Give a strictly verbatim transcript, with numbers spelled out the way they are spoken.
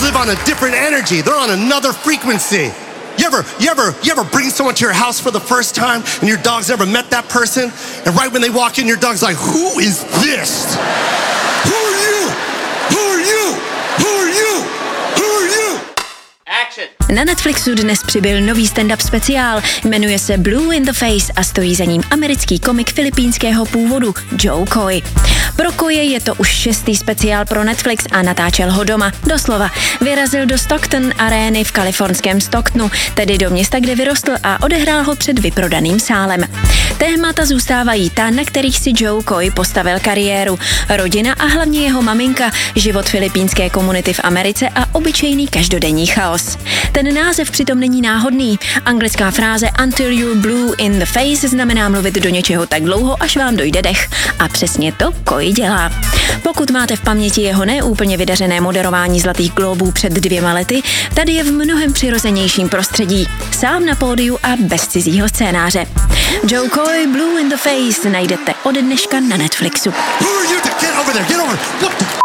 live on a different energy. They're on another frequency. You ever, you ever, you ever bring someone to your house for the first time and your dog's never met that person? And right when they walk in, your dog's like, who is this? Who are you? Who are you? Who are you? Who are you? Action. Na Netflixu dnes přibyl nový stand-up speciál, jmenuje se Blue in the Face a stojí za ním americký komik filipínského původu Joe Coy. Pro Coye je to už šestý speciál pro Netflix a natáčel ho doma. Doslova, vyrazil do Stockton arény v kalifornském Stocktonu, tedy do města, kde vyrostl a odehrál ho před vyprodaným sálem. Témata zůstávají ta, na kterých si Joe Coy postavil kariéru. Rodina a hlavně jeho maminka, život filipínské komunity v Americe a obyčejný každodenní chaos. Ten název přitom není náhodný. Anglická fráze until you're blue in the face znamená mluvit do něčeho tak dlouho, až vám dojde dech. A přesně to Coy dělá. Pokud máte v paměti jeho neúplně vydařené moderování Zlatých glóbů před dvěma lety, tady je v mnohem přirozenějším prostředí. Sám na pódiu a bez cizího scénáře. Joe Coy Blue in the Face najdete od dneška na Netflixu. Who are you? Get over there, get over. What the